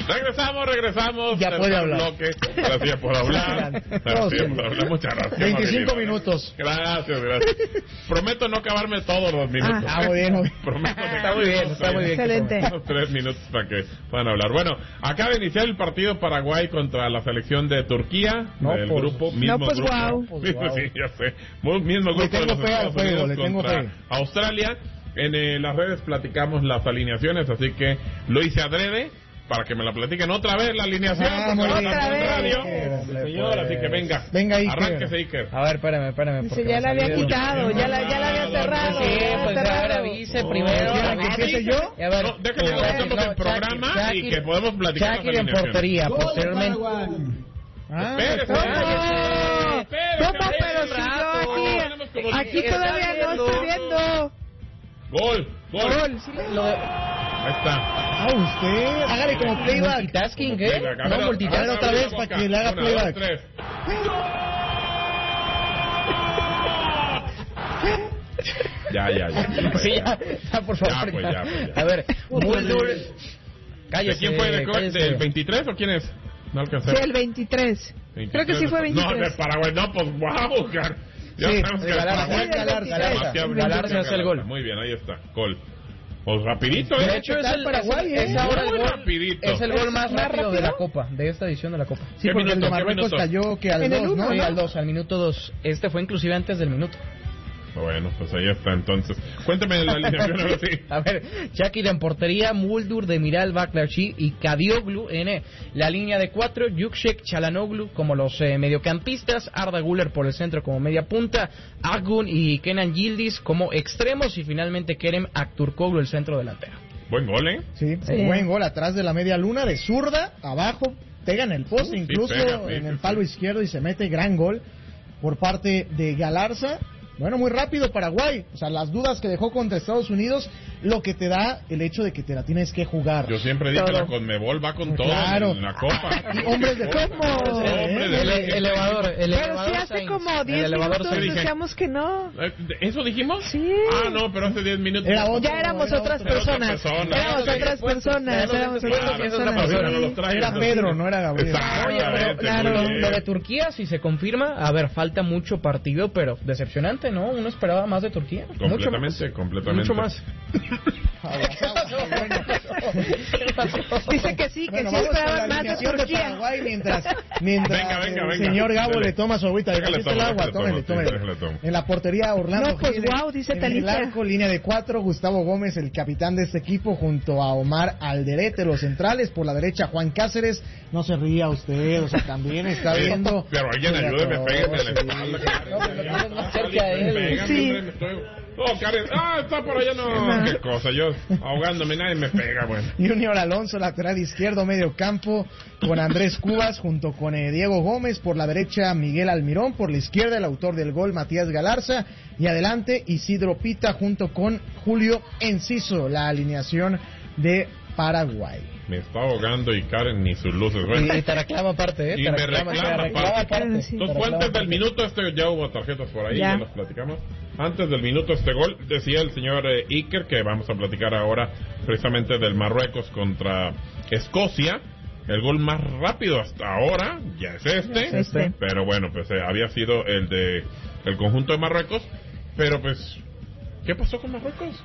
Regresamos. Ya puede hablar. Gracias por hablar. Muchas gracias. 25 minutos. Gracias. Prometo no acabarme todos los minutos. Muy bien. Prometo que está muy bien. Excelente. Unos 3 minutos para que puedan hablar. Bueno, acaba de iniciar el partido Paraguay contra la selección de Turquía. Del grupo, mismo grupo. Wow. Sí, ya sé. Mismo grupo de los Estados Unidos contra Australia. En las redes platicamos las alineaciones, así que lo hice adrede para que me la platiquen otra vez la alineación. Otra vez. Señor, así que venga, Iker. Arránquese, Iker. A ver, espérame. Dice, ya la había quitado, ya la había cerrado. Sí, pues ahora avise primero. ¿Que empiece yo? No, déjame que hacemos el programa y que podemos platicar Shakir en portería, posteriormente. ¿Cómo? Pero si yo aquí todavía no estoy viendo. Gol. Ahí está. Usted, hágale como playback. Multitasking, ¿qué? No, multitasking otra vez para que le haga playback. Ya. Sí, ya, por favor. Ya. A ver, Muldur. Cállese. ¿Quién fue? ¿Del 23 o quién es? No alcancé. Sí, el 23. Creo que sí fue 23. No, de Paraguay, no, pues wow, Car. Ya sabemos que Galarza hace el gol. Muy bien, ahí está, gol. Pues rapidito, De hecho, es el Paraguay, es el gol más rápido de la Copa, de esta edición de la Copa. Sí, porque el de Marruecos cayó que al 2, ¿no? Sí, al 2, al minuto 2. Este fue inclusive antes del minuto. Bueno, pues ahí está entonces. Cuéntame la alineación ahora sí. A ver, Shakir en portería, Muldur, Demiral, Baklarchi y Kadioglu en la línea de 4, Yüksek, Çalhanoğlu como los mediocampistas, Arda Güler por el centro como media punta, Akgün y Kenan Yildiz como extremos y finalmente Kerem Aktürkoğlu el centro delantero. Buen gol, ¿eh? Sí, buen gol atrás de la media luna, de zurda, abajo, pega en el poste, incluso en el palo izquierdo y se mete gran gol por parte de Galarza. Bueno, muy rápido Paraguay, o sea, las dudas que dejó contra Estados Unidos, lo que te da el hecho de que te la tienes que jugar. Yo siempre digo que la Conmebol va con todo en la Copa. Hombres de ¿Cómo? Elevador. Pero si hace como 10 minutos decíamos que no. ¿Eso dijimos? Sí. No, pero hace 10 minutos. Ya éramos otras personas. Era Pedro, no era Gabriel. Claro, lo de Turquía, si se confirma, a ver, falta mucho partido, pero decepcionante, ¿no? Uno esperaba más de Turquía. Completamente. Mucho más. Dice que sí, esperaban más de Turquía. Paraguay mientras el señor Gabo le toma su agüita. El agua, tómele. En la portería Orlando. No, pues wow, dice Talita. En el arco, línea de 4, Gustavo Gómez, el capitán de este equipo, junto a Omar Alderete, los centrales. Por la derecha, Juan Cáceres. No se ría usted, o sea, también está viendo. Pero alguien ayúdeme, pégueme a la espalda. Cerca de él. Sí. Karen, está por allá, no. Qué cosa, yo ahogándome, nadie me pega, bueno. Junior Alonso, lateral izquierdo, medio campo, con Andrés Cubas, junto con Diego Gómez, por la derecha Miguel Almirón, por la izquierda el autor del gol Matías Galarza, y adelante Isidro Pita, junto con Julio Enciso, la alineación de Paraguay. Me está ahogando y Karen ni sus luces. Bueno. Y te reclama aparte, Y me reclama aparte. Entonces fue antes del minuto ya hubo tarjetas por ahí, ya las platicamos. Antes del minuto gol, decía el señor Iker, que vamos a platicar ahora precisamente del Marruecos contra Escocia. El gol más rápido hasta ahora ya es este. Pero bueno, pues había sido el de el conjunto de Marruecos. Pero pues, ¿qué pasó con Marruecos?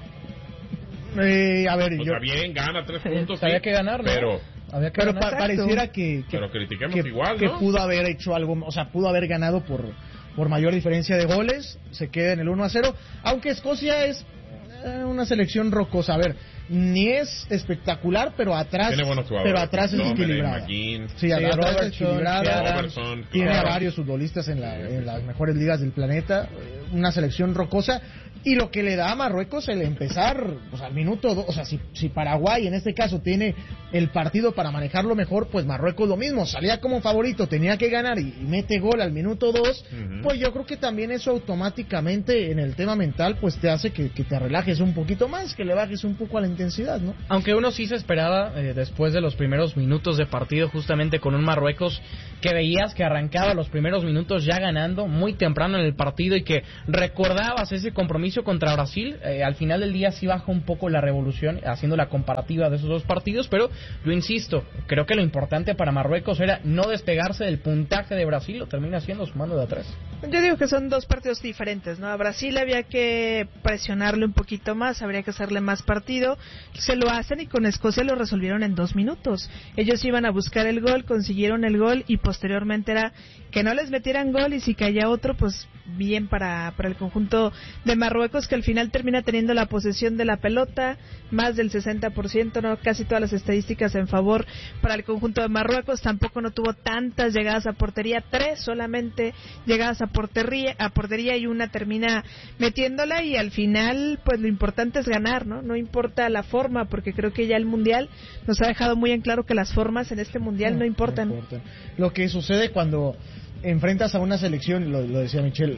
A ver, bien, gana 3 puntos. Había que ganar, ¿no? Pero pareciera que pero critiquemos igual, ¿no? Que pudo haber hecho algo, o sea, pudo haber ganado por mayor diferencia de goles, se queda en el 1-0, aunque Escocia es una selección rocosa. A ver, ni es espectacular, pero atrás es equilibrada. Sí, atrás es equilibrada. Tiene a varios futbolistas en las mejores ligas del planeta. Una selección rocosa. Y lo que le da a Marruecos el empezar, o sea, al minuto 2, o sea, si Paraguay en este caso tiene el partido para manejarlo mejor, pues Marruecos lo mismo, salía como favorito, tenía que ganar y mete gol al minuto 2, pues yo creo que también eso automáticamente en el tema mental, pues te hace que te relajes un poquito más, que le bajes un poco a la intensidad, ¿no? Aunque uno sí se esperaba, después de los primeros minutos de partido, justamente con un Marruecos que veías que arrancaba los primeros minutos ya ganando, muy temprano en el partido, y que recordabas ese compromiso contra Brasil. Al final del día sí baja un poco la revolución haciendo la comparativa de esos dos partidos, pero Yo insisto, creo que lo importante para Marruecos era no despegarse del puntaje de Brasil, lo termina haciendo sumando de atrás. Yo digo que son dos partidos diferentes, ¿no? A Brasil había que presionarle un poquito más, habría que hacerle más partido. Se lo hacen y con Escocia lo resolvieron en 2 minutos. Ellos iban a buscar el gol, consiguieron el gol y posteriormente era que no les metieran gol y si caía otro, pues bien para el conjunto de Marruecos, que al final termina teniendo la posesión de la pelota, más del 60%, ¿no? Casi todas las estadísticas en favor para el conjunto de Marruecos. Tampoco no tuvo tantas llegadas a portería, 3 solamente llegadas a portería y una termina metiéndola, y al final pues lo importante es ganar, ¿no? No importa la forma, porque creo que ya el Mundial nos ha dejado muy en claro que las formas en este Mundial no importan. No importa. Lo que sucede cuando enfrentas a una selección, lo decía Michelle,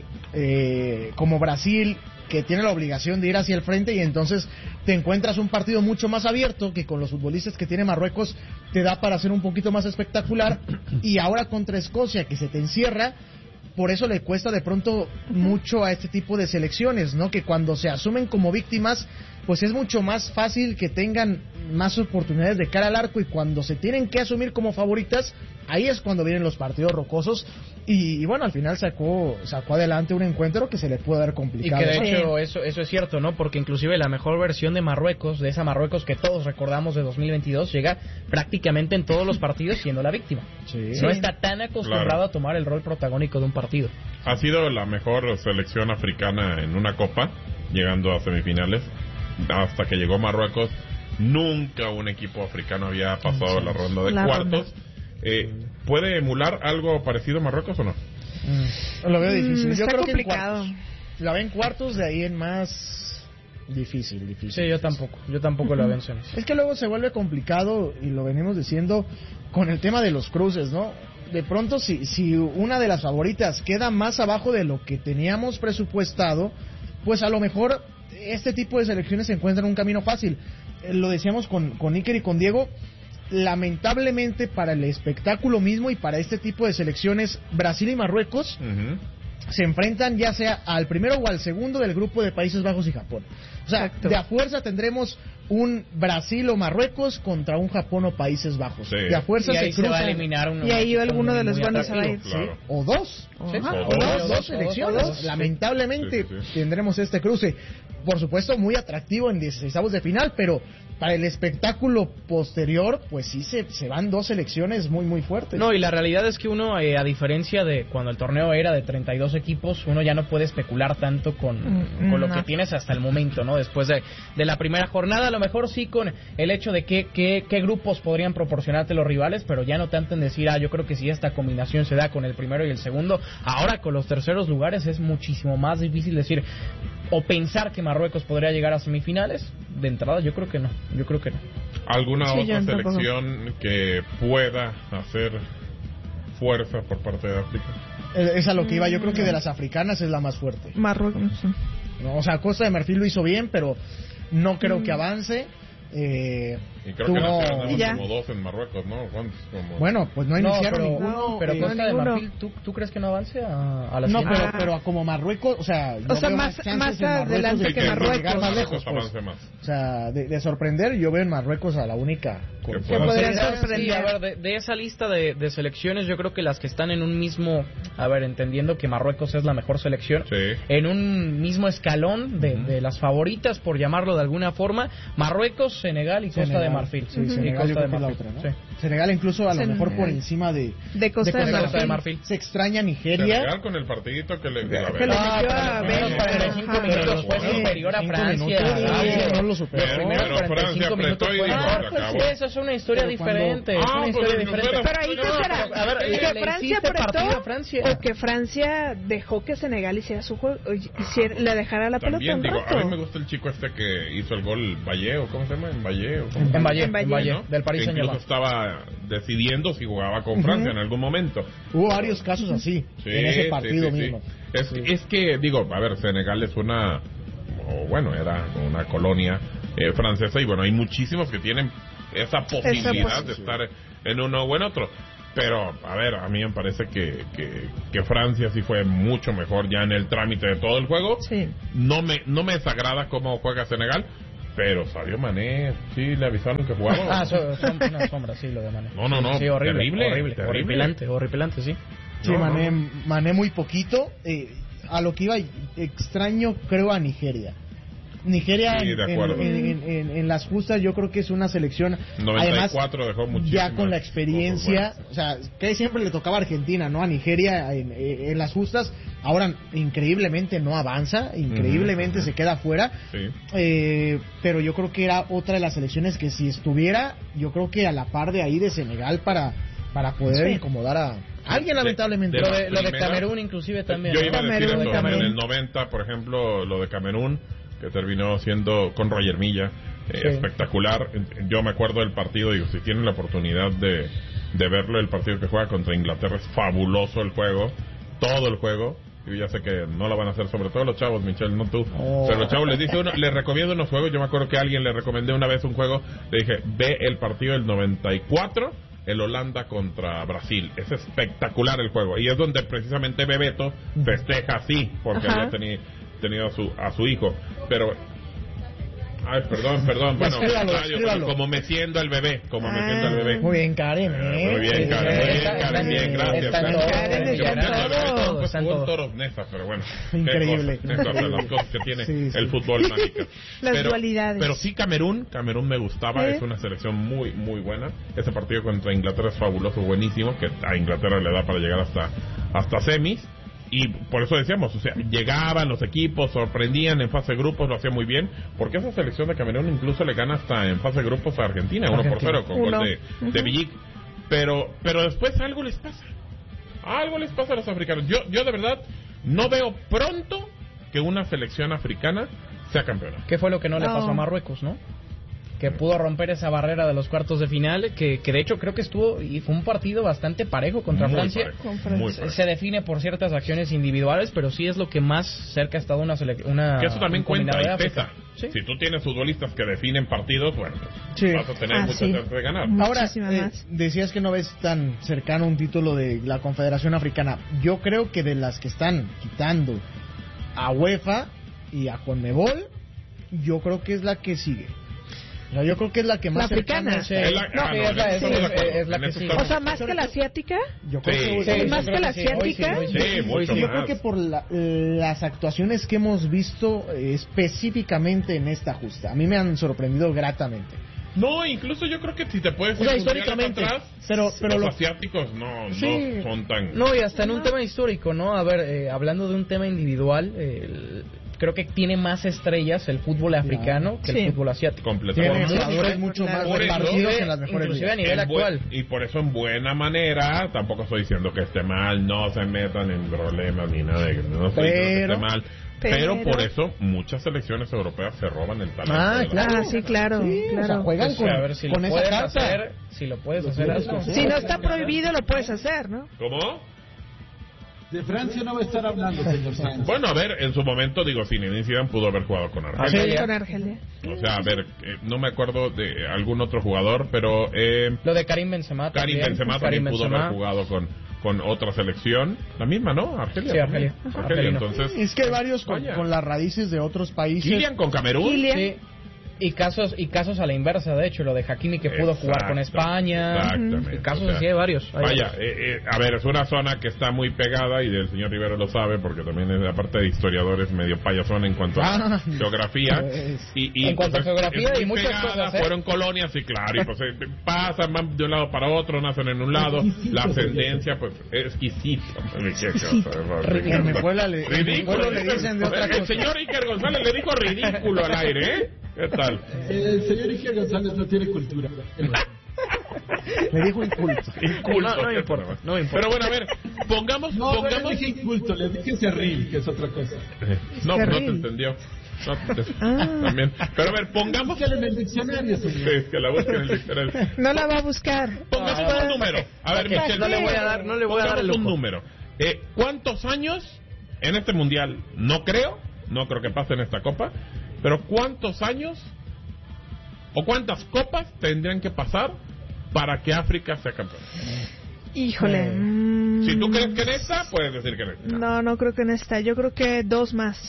como Brasil, que tiene la obligación de ir hacia el frente, y entonces te encuentras un partido mucho más abierto que con los futbolistas que tiene Marruecos te da para hacer un poquito más espectacular, y ahora contra Escocia, que se te encierra. Por eso le cuesta de pronto mucho a este tipo de selecciones, ¿no? Que cuando se asumen como víctimas, pues es mucho más fácil que tengan más oportunidades de cara al arco, y cuando se tienen que asumir como favoritas, ahí es cuando vienen los partidos rocosos. Y bueno, al final sacó adelante un encuentro que se le puede haber complicado. Y que de hecho eso es cierto, ¿no? Porque inclusive la mejor versión de Marruecos, de esa Marruecos que todos recordamos de 2022, llega prácticamente en todos los partidos siendo la víctima. Sí. No está tan acostumbrado a tomar el rol protagónico de un partido. Ha sido la mejor selección africana en una copa, llegando a semifinales. Hasta que llegó Marruecos, nunca un equipo africano había pasado la ronda de cuartos. ¿Puede emular algo parecido a Marruecos o no? Lo veo difícil. Yo creo complicado. Que la ven cuartos, de ahí en más difícil. Sí, yo tampoco la veo en semis. Es que luego se vuelve complicado, y lo venimos diciendo con el tema de los cruces, ¿no? De pronto si una de las favoritas queda más abajo de lo que teníamos presupuestado, pues a lo mejor este tipo de selecciones se encuentran un camino fácil. Lo decíamos con Iker y con Diego. Lamentablemente para el espectáculo mismo y para este tipo de selecciones, Brasil y Marruecos se enfrentan ya sea al primero o al segundo del grupo de Países Bajos y Japón. O sea, exacto, de a fuerza tendremos un Brasil o Marruecos contra un Japón o Países Bajos. Sí. De a fuerza se cruzan. Va a eliminar uno, y ahí alguno de los buenos se va a ir. Claro. ¿Sí? O dos. Sí. O dos selecciones. Lamentablemente tendremos este cruce. Por supuesto, muy atractivo en 16avos de final, pero para el espectáculo posterior, pues sí se van dos selecciones muy, muy fuertes. No, y la realidad es que uno, a diferencia de cuando el torneo era de 32 equipos, uno ya no puede especular tanto con lo que tienes hasta el momento, ¿no? Después de la primera jornada, a lo mejor sí con el hecho de qué grupos podrían proporcionarte los rivales, pero ya no tanto en decir, yo creo que si esta combinación se da con el primero y el segundo. Ahora con los terceros lugares es muchísimo más difícil decir o pensar que Marruecos podría llegar a semifinales. De entrada yo creo que no. ¿Alguna otra selección que pueda hacer fuerza por parte de África? Es a lo que iba. Yo creo que de las africanas es la más fuerte. Marruecos. No, o sea, Costa de Marfil lo hizo bien, pero no creo que avance. Y creo que como dos en Marruecos, ¿no? ¿Cuántos? Bueno, pues no iniciaron ninguno. Pero Costa de Marfil, ¿tú crees que no avance a la final? No, pero como Marruecos, o sea más adelante que Marruecos. Más lejos, pues. O sea, de sorprender, yo veo en Marruecos a la única que podría sorprender. Sí, a ver, de esa lista de selecciones, yo creo que las que están en un mismo, entendiendo que Marruecos es la mejor selección, en un mismo escalón de las favoritas, por llamarlo de alguna forma, Marruecos, Senegal y Costa de Marfil. Sí, Senegal yo creo que es la otra, ¿no? Sí. Senegal incluso a lo mejor por encima de Costa de Marfil. Se extraña Nigeria. Senegal con el partidito que le dio a ver. 45 minutos fue superior a Francia. No lo superó. Pero Francia apretó y dijo, eso es una historia diferente. Pero ahí qué será. A ver, que Francia apretó o que Francia dejó que Senegal hiciera su juego, le dejara la pelota un rato. A mí me gusta el chico que hizo el gol Valle, o ¿cómo se llama? En Valle, ¿no? Del Paris Saint-Germain. Incluso estaba decidiendo si jugaba con Francia en algún momento. Hubo varios casos así en ese partido mismo. Es que, a ver, Senegal es era una colonia francesa, y hay muchísimos que tienen esa posibilidad de estar en uno o en otro. Pero, a mí me parece que Francia sí fue mucho mejor ya en el trámite de todo el juego. Sí. No me desagrada cómo juega Senegal, Pero Sadio Mané, sí le avisaron que jugaba. Son unas sombras, sí, lo de Mané. No. Sí, horrible. Horripilante, sí. Sí, Mané muy poquito. A lo que iba, extraño creo a Nigeria. Nigeria sí, en las justas yo creo que es una selección 94 dejó ya con la experiencia, o sea, que siempre le tocaba a Argentina, ¿no? A Nigeria en las justas, ahora increíblemente no avanza, increíblemente se queda fuera, sí. Pero yo creo que era otra de las selecciones que si estuviera, yo creo que a la par de ahí de Senegal para poder incomodar a alguien, lamentablemente. Lo de Camerún inclusive también. Yo iba a decir eso, en el 90, por ejemplo, lo de Camerún, que terminó siendo con Roger Milla, espectacular. Yo me acuerdo del partido, digo, si tienen la oportunidad de verlo, el partido que juega contra Inglaterra, es fabuloso el juego, todo el juego. Yo ya sé que no lo van a hacer, sobre todo los chavos, Michelle, no tú. Pero los chavos les recomiendo unos juegos. Yo me acuerdo que a alguien le recomendé una vez un juego, le dije, ve el partido del 94, el Holanda contra Brasil. Es espectacular el juego. Y es donde precisamente Bebeto festeja así, porque había tenido a su hijo. Pero ay, perdón, bueno, escríbalo. como meciendo al bebé, Muy bien, Karen, Muy bien, Karen, bien, gracias. Un toros Nesa, pero bueno. Increíble. Las cosas que tiene el fútbol mágico. Las dualidades. Pero sí, Camerún me gustaba, es una selección muy, muy buena. Ese partido contra Inglaterra es fabuloso, buenísimo, que a Inglaterra le da para llegar hasta semis. Y por eso decíamos, o sea, llegaban los equipos, sorprendían en fase de grupos, lo hacían muy bien, porque esa selección de Camerún incluso le gana hasta en fase de grupos a Argentina, 1-0 con gol de Villic. Pero después algo les pasa a los africanos. Yo de verdad no veo pronto que una selección africana sea campeona. ¿Qué fue lo que no le pasó a Marruecos, no? Que pudo romper esa barrera de los cuartos de final, que de hecho creo que estuvo y fue un partido bastante parejo contra Francia. Muy parejo. Se define por ciertas acciones individuales, pero sí es lo que más cerca ha estado una que eso también cuenta y pesa. ¿Sí? Si tú tienes futbolistas que definen partidos, bueno, vas a tener muchas chances de ganar. Ahora, decías que no ves tan cercano un título de la Confederación Africana. Yo creo que de las que están quitando a UEFA y a CONMEBOL, yo creo que es la que sigue. Yo creo que es la que más africana. Es la que sigue. O sea, más que la asiática. Yo creo que más que la asiática. Sí, mucho más. Yo creo que por las actuaciones que hemos visto específicamente en esta justa, a mí me han sorprendido gratamente. No, incluso yo creo que si te puedes ir históricamente atrás, pero los asiáticos no son tan... No, y hasta en un tema histórico, ¿no? A ver, hablando de un tema individual, creo que tiene más estrellas el fútbol africano que el fútbol asiático. Completamente. Tiene jugadores mucho más partidos en las mejores ligas. A nivel actual. Y por eso, en buena manera, tampoco estoy diciendo que esté mal, no se metan en problemas ni nada, no estoy diciendo que esté mal. Pero por eso muchas selecciones europeas se roban el talento. Claro. Sí, claro. O sea, juegan a ver, si con esa carta. Si lo puedes hacer. Si no está prohibido, lo puedes hacer, ¿no? ¿Cómo? De Francia no va a estar hablando, señor Sáenz. Bueno, a ver, en su momento, digo, Zinedine Zidane pudo haber jugado con Argelia. Sí, con Argelia. O sea, a ver, no me acuerdo de algún otro jugador, pero... lo de Karim Benzema también pudo haber jugado con otra selección. La misma, ¿no? Argelia. Sí, Argelia. Entonces... Es que varios con las raíces de otros países. Kylian con Camerún. Sí. Y casos a la inversa, de hecho, lo de Hakimi que pudo jugar con España. Exactamente. Y casos así de varios. Vaya, a ver, es una zona que está muy pegada y el señor Rivero lo sabe porque también es, aparte de historiadores, medio payasón en cuanto a geografía. Pues, Y en cuanto a geografía y muchas cosas. Fueron colonias, sí, claro, y pues pasan van de un lado para otro, nacen en un lado. La ascendencia, pues, es exquisita. Ridículo. Le dicen de otra cosa. El señor Iker González le dijo ridículo al aire, ¿eh? ¿Qué tal? El señor Iker González no tiene cultura. Le dijo inculto. No me importa. Pero bueno, a ver, pongamos... No le dije inculto, le dije cerril, que es otra cosa. No te entendió. También. Pero a ver, pongamos... Búscala en el diccionario, señor. Sí, que la busque en el diccionario. No la va a buscar. Pongamos un número. A ver, Michelle, no le voy a dar el lujo. Un número. ¿Cuántos años en este mundial? No creo que pase en esta copa. Pero ¿cuántos años o cuántas copas tendrían que pasar para que África sea campeón? Híjole. Si tú crees que en esta, puedes decir que en esta. No creo que en esta. Yo creo que 2 más.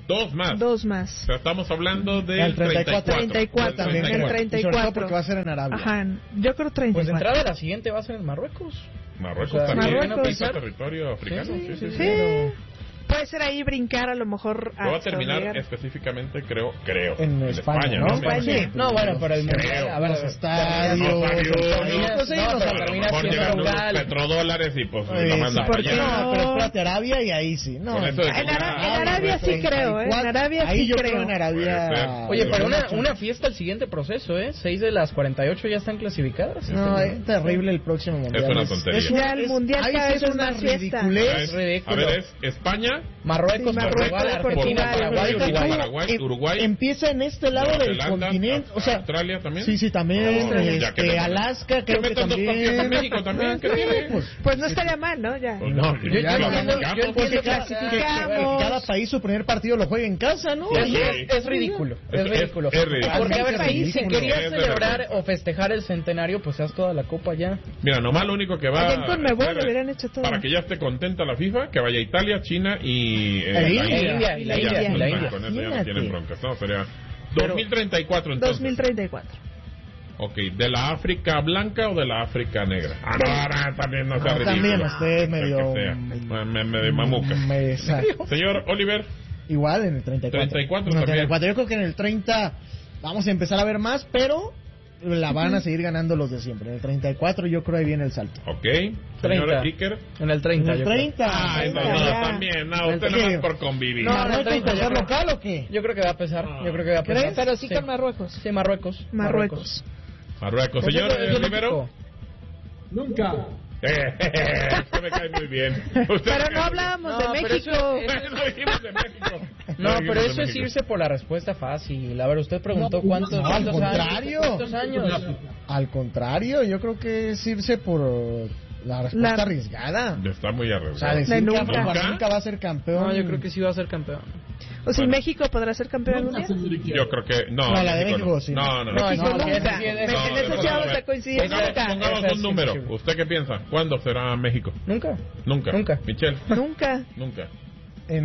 2 más. 2 más. O sea, estamos hablando del El 34. 34 también, el 34. Porque va a ser en Arabia. Ajá, yo creo 34. Pues de entrada la siguiente va a ser en Marruecos. Marruecos O sea, también Marruecos. pisa territorio africano. Sí. Sí. Puede ser ahí brincar a lo mejor. Va a hasta terminar llegar. específicamente, creo. En España, ¿no? ¿no? España. Sí. No, bueno, pero el mundial, a ver, Los estadios. Pues sí, no, los pero termina mejor siendo llegan unos local. petrodólares y pues Sí, lo mandan ¿por para qué allá. No, pero espérate, Arabia y ahí sí. No, Con eso de En Arabia sí creo, ¿eh? En Arabia ahí sí yo creo. en Arabia. Puede ser. Oye, pero una fiesta al siguiente proceso, ¿eh? 6 de las 48 ya están clasificadas. No, es terrible el próximo mundial. Es una tontería. Ya el mundial ahí cada sí vez es es una más fiesta. ridiculez. A ver, es España, Marruecos, Sí, Marruecos, Portugal, Argentina, Portugal, Paraguay, Uruguay. Paraguay, Uruguay. Empieza en este lado Nueva del Zelanda, continente, o sea, Australia también. Sí, también, Ya que Alaska, creo que metan 2 partidos a también. México también, ¿qué tiene? Pues no estaría mal, ¿no? Ya. Pues No, yo ya lo entiendo, clasificamos. yo entiendo Porque que clasificamos. cada país su primer partido lo juega en casa, ¿no? Es ridículo, es ridículo. Es ridículo. Porque a ver, Es si ridículo. querías Es de celebrar vergüenza. o festejar el centenario, pues haz toda la copa ya. Mira, nomás lo único que va Allá en Conmebol hacer lo hubieran hecho todo. para que ya esté contenta la FIFA, que vaya Italia, China y La India. Y la Ya, India, y la con India. eso ya no Imagínate. tienen broncas, ¿no? Sería Pero- 2034 entonces. 2034. Ok, ¿de la África blanca o de la África negra? Ah, no, ahora también no sea No, ridículo. también usted medio- Que sea. Medio mamuca. Señor Oliver, Igual en el 34. 34 En el también. 34. Yo creo que en el 30 vamos a empezar a ver más, pero la van a seguir ganando los de siempre. En el 34 yo creo ahí viene el salto. ok. 30. Señor Iker. En el 30. En el yo creo. 30. Ay, no, Ya. también, no, usted ¿Qué? nomás por convivir. No, ¿Marruecos 30 por yo ser creo. local o qué? Yo creo que va a pesar. Yo creo que va a pesar. ¿Crees? Pero sí con Marruecos. Sí, Marruecos. Marruecos. Marruecos. Pues Señor es de Rivero. México. Nunca. Usted me cae muy bien. Usted Pero me no cae hablábamos No, de pero México. No dijimos de México. No, dijimos pero de eso es México. irse por la respuesta fácil. A ver, usted preguntó cuántos, no, cuántos al años. contrario. ¿Cuántos años? Al contrario, yo creo que es irse por la respuesta La- arriesgada. Está muy O sea, arriesgado. decir que nunca. nunca va a ser campeón. No, yo creo que sí va a ser campeón. O si México podrá ser campeón algún Nunca día. se enriquece. Yo creo que no. No, la de México sí. No, no, No, México no, nunca. ese sí es- En No, eso de sí vamos verdad. a coincidir nunca. Pongamos Esa es un número. imposible. ¿Usted qué piensa? ¿Cuándo será México? ¿Nunca? Nunca. Nunca. Michelle. Nunca. Nunca. En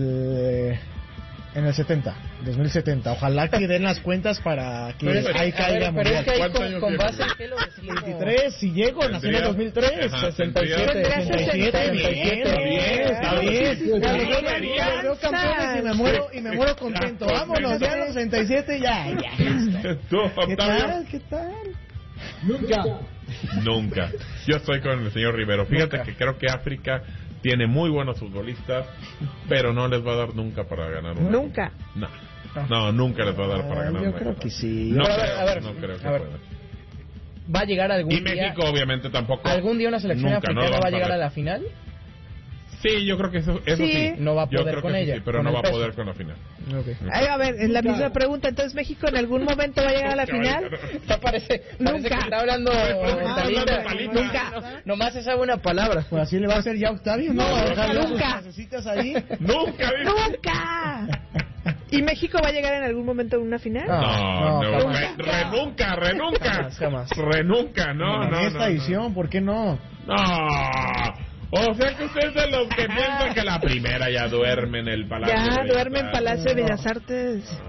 el 70, 2070. Ojalá que den las cuentas para que Pero es que, ahí a caiga ver, pero es que ahí ¿Cuántos con, años con tiene? base en qué lo decimos. 23, si llego, nací en el 2003. Ajá, 67, tendría 67, bien, 67, bien, está bien. bien. Ya Sí, los debería. veo campeones y me muero contento. Vámonos, ya en los 67, ya. ¿Tú, ¿Qué Octavio? tal? ¿Qué tal? Nunca. Nunca. Yo estoy con el señor Rivero. Fíjate Nunca. que creo que África tiene muy buenos futbolistas, pero no les va a dar nunca para ganar una. Nunca. No, nunca les va a dar para ganar Yo una creo copa. que sí. No, Pero creo, a ver, no creo que a ver. pueda. ¿Va a llegar algún Y día? México, obviamente, tampoco. ¿Algún día una selección Nunca, no lo africana vamos va a llegar ver. a la final? Sí, yo creo que eso sí. Sí. No va a Yo poder creo con que ella, sí, pero con no el va a peso. poder con la final. Ay, a ver, es la misma pregunta. Entonces, ¿México en algún momento va a llegar a la final? Parece Nunca. que está hablando Talita. Talita. Nunca. Nomás esa buena palabra. Pues así le va a hacer ya a Octavio, ¿no? Va a dejar sus nunca. frasecitas ahí. Nunca, ¿viste? ¡Nunca! ¿Y México va a llegar en algún momento a una final? No, No, no, jamás. renunca. Jamás. Renunca, no, En no. esta no, edición, ¿por qué no? No. O sea que usted es de los que piensan que la primera ya duerme en el Palacio. de Ya, Bellas duerme en Artes. Palacio de Bellas Artes.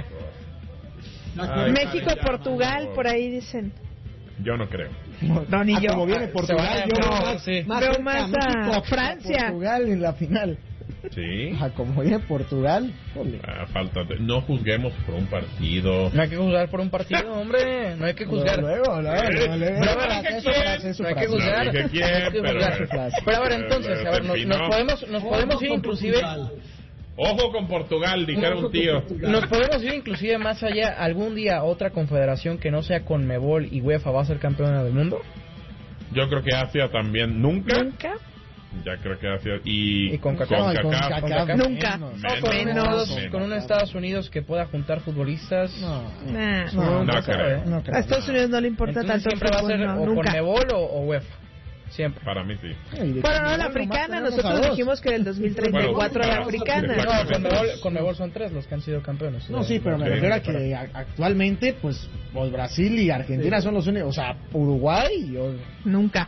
Ay, México-Portugal, por ahí dicen. Yo no creo. No, ni yo. Como viene Portugal, yo no, veo sí. Veo cerca más México a Francia. Portugal en la final. Sí. Como viene Portugal, jole. Falta no juzguemos por un partido. No hay que juzgar por un partido, hombre. No hay que juzgar. Luego. No hay que juzgar. No dije quién, No hay que pero- juzgar. Pero a ver, entonces, a ver, nos podemos ir inclusive. Ojo con Portugal, dijeron un tío. Nos podemos ir inclusive más allá. ¿Algún día otra confederación que no sea Conmebol y UEFA va a ser campeona del mundo? Yo creo que Asia también nunca. ¿Nunca? Ya creo que Asia y con CACAF. Nunca. Menos. Con un Estados Unidos que pueda juntar futbolistas. Nah. No creo. No creo. A Estados Unidos no le importa Entonces tanto el siempre va a fútbol, ser no, o nunca. Conmebol o UEFA. Siempre. Para mí sí. Bueno, no, la africana, nosotros dijimos que en el 2034 la africana. No, Conmebol son 3 los que han sido campeones. No, sí, pero me Sí, refiero a que actualmente, pues Brasil y Argentina son los únicos. O sea, Uruguay. Nunca.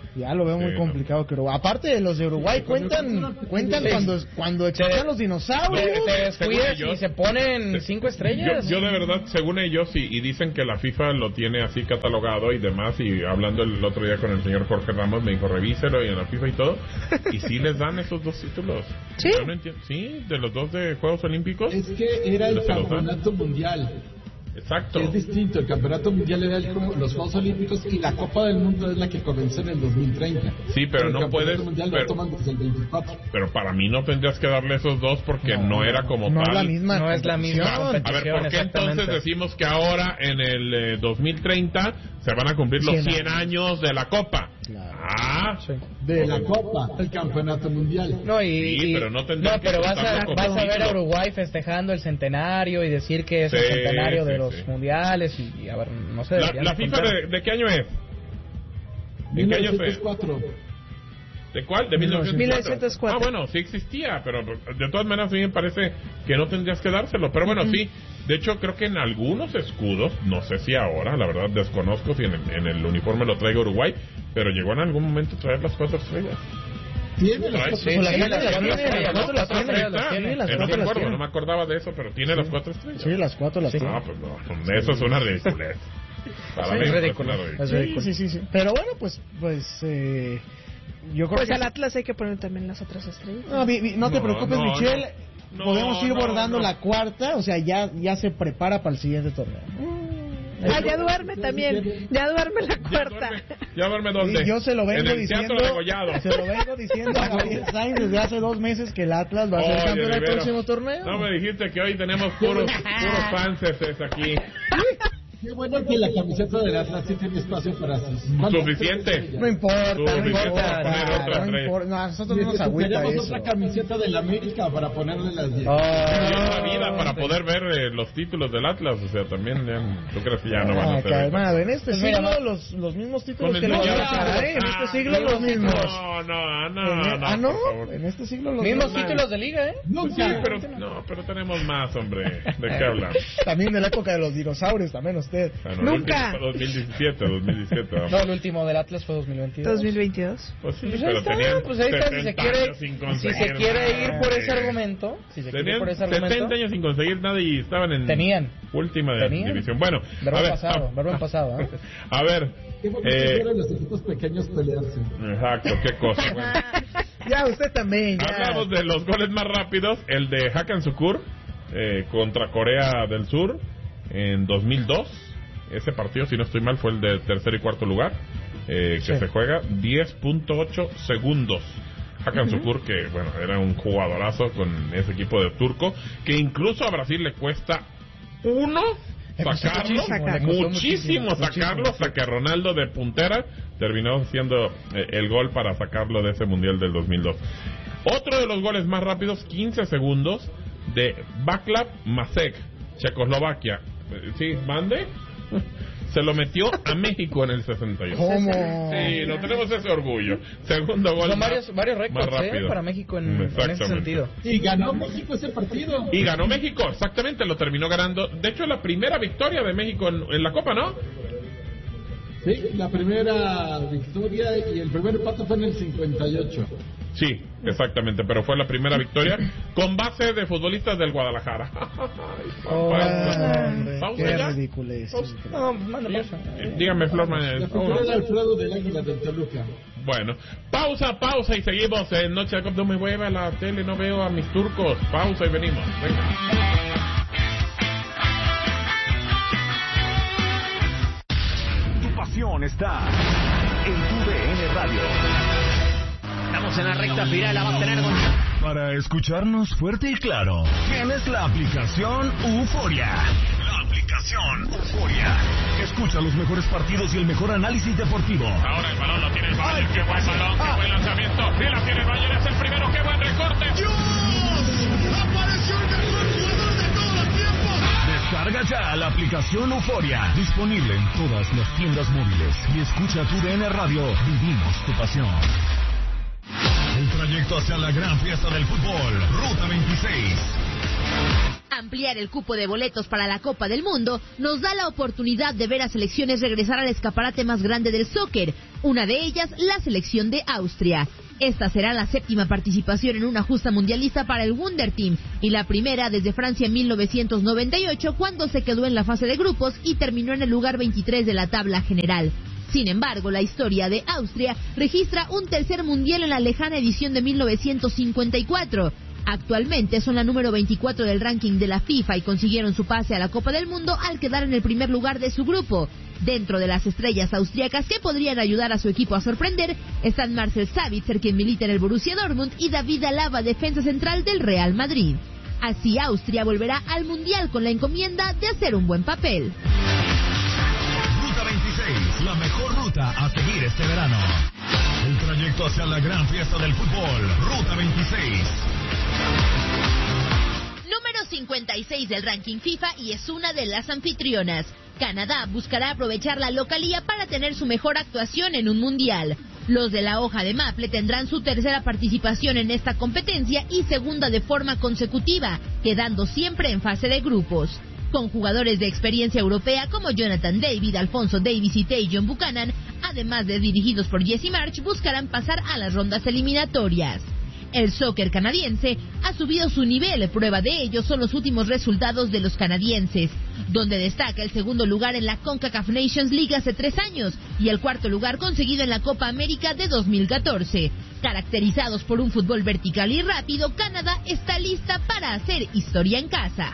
Ya lo veo muy complicado, pero aparte de los de Uruguay cuentan cuando existían los dinosaurios. Te descuidas y se ponen 5 estrellas. Yo de verdad, según ellos, y dicen que la FIFA lo tiene así catalogado y demás, y hablando el otro día con el señor Jorge Ramos, me dijo, revíselo y en la FIFA y todo, y sí les dan esos 2 títulos. ¿Sí? Yo no entiendo. Sí, de los 2 de Juegos Olímpicos. Es que era el campeonato mundial. Exacto. Es distinto, el campeonato mundial era los Juegos Olímpicos y la Copa del Mundo es la que comenzó en el 2020. Sí, pero no puedes. Mundial lo toman desde el 24. Pero para mí no tendrías que darle esos 2 porque no era como no tal. No es la misma competición. A ver, ¿por qué entonces decimos que ahora en el 2030 se van a cumplir los 100 años de la Copa? Claro. De la Copa, el campeonato mundial. No, pero no tendrías pero vas a ver a Uruguay festejando el centenario y decir que es el centenario de los mundiales y a ver, no sé. ¿La FIFA de qué año es? ¿De qué año fue? ¿De cuál? De 1904. Ah, bueno, sí existía, pero de todas maneras a mí me parece que no tendrías que dárselo. Pero bueno, sí. De hecho, creo que en algunos escudos, no sé si ahora, la verdad desconozco si en el uniforme lo traiga Uruguay, pero llegó en algún momento a traer las 4 estrellas. Tiene las 4 estrellas. No me acordaba de eso, pero tiene las 4 estrellas. Sí, las 4 las tiene. Ah, pues no, eso es una ridiculez. Para mí es ridículo. Sí. Pero bueno, pues yo creo pues que al Atlas hay que poner también las otras estrellas. No te preocupes, Michelle. Podemos ir bordando la 4ª, o sea, ya se prepara para el siguiente torneo. Ya duerme también. Ya duerme la 4ª. ¿Ya duerme dónde? Y yo se lo vengo diciendo a Gabriel Sainz desde hace 2 meses que el Atlas va a ser campeón del próximo torneo. No me dijiste que hoy tenemos puros fans aquí. Qué bueno que la camiseta del Atlas sí tiene espacio para sus... Suficiente. No importa. Nosotros no nos agüita eso. Otra camiseta del América para ponerle las 10. La vida para poder ver los títulos del Atlas, o sea, también ¿tú crees que ya no van a ser? Calmado, en este siglo los mismos títulos que los en este siglo los mismos. No. En este siglo los mismos títulos de liga, Sí, pero tenemos más, hombre. ¿De qué hablan? También de la época de los dinosaurios, también usted. Nunca. 2017. No, el último del Atlas fue 2022. Pues sí, pues pero tenían ahí está, si se quiere ir por ese argumento. Tenían 70 años sin conseguir nada y estaban en última división. Bueno, verbo pasado. A ver. Los equipos pequeños pelearse. Exacto, qué cosa. Bueno. Ya, usted también. Hablamos de los goles más rápidos. El de Hakan Şükür contra Corea del Sur en 2002. Ese partido, si no estoy mal, fue el de tercer y cuarto lugar, que se juega 10.8 segundos. Hakan Şükür, que bueno, era un jugadorazo con ese equipo de turco, que incluso a Brasil le cuesta muchísimo sacarlo, hasta que Ronaldo de puntera terminó haciendo el gol para sacarlo de ese mundial del 2002. Otro de los goles más rápidos, 15 segundos, de Václav Mašek, Checoslovaquia. Sí, mande. Se lo metió a México en el 68. ¿Cómo? Sí, no tenemos ese orgullo. Segundo gol. Son varios récords para México en ese sentido. Y ganó México ese partido. Y ganó México, exactamente, lo terminó ganando. De hecho, la primera victoria de México en la Copa, ¿no? Sí, la primera victoria y el primer empate fue en el 58. Sí, exactamente, pero fue la primera victoria con base de futbolistas del Guadalajara. Pausa ya. Dígame, Florman. El Alfredo del Águila del Toluca. Bueno, pausa y seguimos en Noche de Copa. No me voy a la tele, no veo a mis turcos. Pausa y venimos. Venga. Está en TUDN Radio. Estamos en la recta final, la va a tener Para escucharnos fuerte y claro, tienes la aplicación Euforia. La aplicación Euforia. Escucha los mejores partidos y el mejor análisis deportivo. Ahora el balón lo tiene el Bayern. Qué buen balón, qué buen lanzamiento. Y la tiene el Bayern, es el primero. Qué buen recorte. ¡Dios! ¡Apareció el mejor jugador de todos los tiempos! Descarga ya la aplicación Euforia. Disponible en todas las tiendas móviles. Y escucha TUDN Radio. Vivimos tu pasión. El trayecto hacia la gran fiesta del fútbol. Ruta 26. Ampliar el cupo de boletos para la Copa del Mundo nos da la oportunidad de ver a selecciones regresar al escaparate más grande del soccer, una de ellas la selección de Austria. Esta será la 7ª participación en una justa mundialista para el Wunder Team y la primera desde Francia en 1998, cuando se quedó en la fase de grupos y terminó en el lugar 23 de la tabla general. Sin embargo, la historia de Austria registra un tercer mundial en la lejana edición de 1954. Actualmente son la número 24 del ranking de la FIFA y consiguieron su pase a la Copa del Mundo al quedar en el primer lugar de su grupo. Dentro de las estrellas austriacas que podrían ayudar a su equipo a sorprender están Marcel Sabitzer, quien milita en el Borussia Dortmund, y David Alaba, defensa central del Real Madrid. Así Austria volverá al Mundial con la encomienda de hacer un buen papel. Ruta 26, la mejor ruta a seguir este verano. El trayecto hacia la gran fiesta del fútbol, Ruta 26. Número 56 del ranking FIFA y es una de las anfitrionas. Canadá buscará aprovechar la localía para tener su mejor actuación en un mundial. Los de la hoja de Maple tendrán su tercera participación en esta competencia y segunda de forma consecutiva, quedando siempre en fase de grupos. Con jugadores de experiencia europea como Jonathan David, Alfonso Davies y Tajon Buchanan, además de dirigidos por Jesse Marsch, buscarán pasar a las rondas eliminatorias. El soccer canadiense ha subido su nivel, prueba de ello son los últimos resultados de los canadienses, donde destaca el segundo lugar en la CONCACAF Nations League hace 3 años y el cuarto lugar conseguido en la Copa América de 2014. Caracterizados por un fútbol vertical y rápido, Canadá está lista para hacer historia en casa.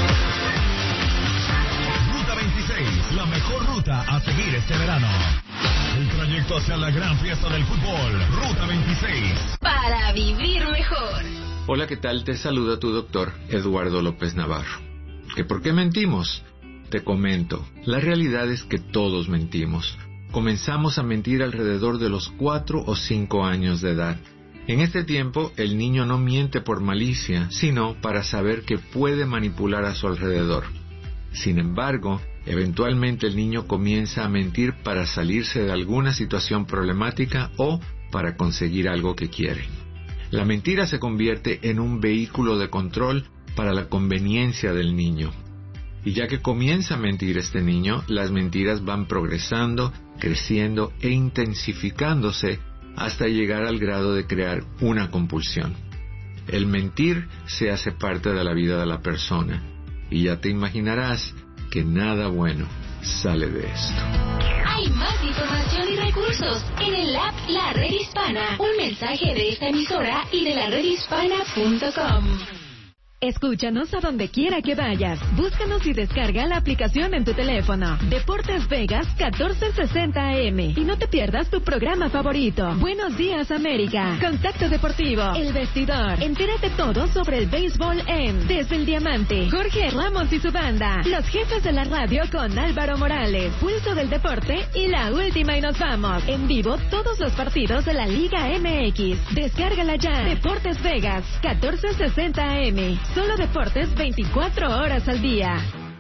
Ruta 26, la mejor ruta a seguir este verano. El trayecto hacia la gran fiesta del fútbol, Ruta 26. Para vivir mejor. Hola, ¿qué tal? Te saluda tu doctor, Eduardo López Navarro. ¿Que por qué mentimos? Te comento, la realidad es que todos mentimos. Comenzamos a mentir alrededor de los 4 o 5 años de edad. En este tiempo, el niño no miente por malicia, sino para saber que puede manipular a su alrededor. Sin embargo, eventualmente el niño comienza a mentir para salirse de alguna situación problemática o para conseguir algo que quiere. La mentira se convierte en un vehículo de control para la conveniencia del niño. Y ya que comienza a mentir este niño, las mentiras van progresando, creciendo e intensificándose hasta llegar al grado de crear una compulsión. El mentir se hace parte de la vida de la persona. Y ya te imaginarás que nada bueno sale de esto. Hay más información y recursos en el app La Red Hispana. Un mensaje de esta emisora y de laredhispana.com. Escúchanos a donde quiera que vayas. Búscanos y descarga la aplicación en tu teléfono. Deportes Vegas 1460 AM. Y no te pierdas tu programa favorito. Buenos días, América. Contacto Deportivo. El Vestidor. Entérate todo sobre el béisbol en Desde el Diamante. Jorge Ramos y su banda. Los jefes de la radio con Álvaro Morales. Pulso del Deporte y la última y nos vamos. En vivo todos los partidos de la Liga MX. Descárgala ya. Deportes Vegas 1460 AM. Solo deportes 24 horas al día.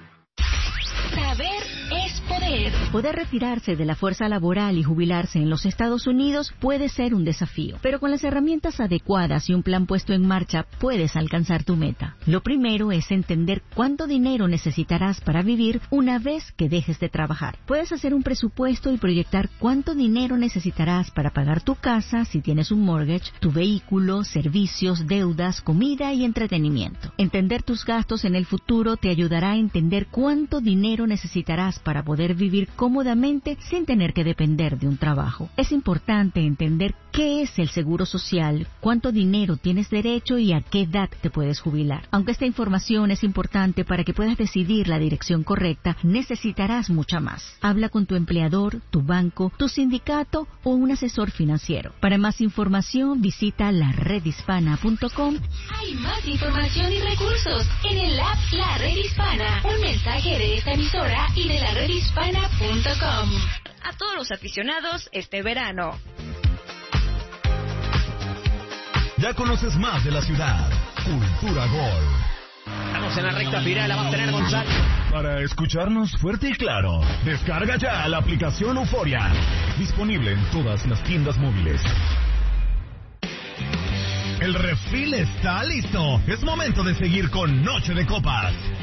Saber es poder. Poder retirarse de la fuerza laboral y jubilarse en los Estados Unidos puede ser un desafío, pero con las herramientas adecuadas y un plan puesto en marcha puedes alcanzar tu meta. Lo primero es entender cuánto dinero necesitarás para vivir una vez que dejes de trabajar. Puedes hacer un presupuesto y proyectar cuánto dinero necesitarás para pagar tu casa si tienes un mortgage, tu vehículo, servicios, deudas, comida y entretenimiento. Entender tus gastos en el futuro te ayudará a entender cuánto dinero necesitarás para poder vivir cómodamente sin tener que depender de un trabajo. Es importante entender qué es el seguro social, cuánto dinero tienes derecho y a qué edad te puedes jubilar. Aunque esta información es importante para que puedas decidir la dirección correcta, necesitarás mucha más. Habla con tu empleador, tu banco, tu sindicato o un asesor financiero. Para más información, visita laredhispana.com. Hay más información y recursos en el app La Red Hispana. Un mensaje de esta emisora y de laredhispana.com. A todos los aficionados este verano. Ya conoces más de la ciudad. Cultura Gol. Estamos en la recta final, la va a tener González. Para escucharnos fuerte y claro, descarga ya la aplicación Euforia. Disponible en todas las tiendas móviles. El refil está listo. Es momento de seguir con Noche de Copas.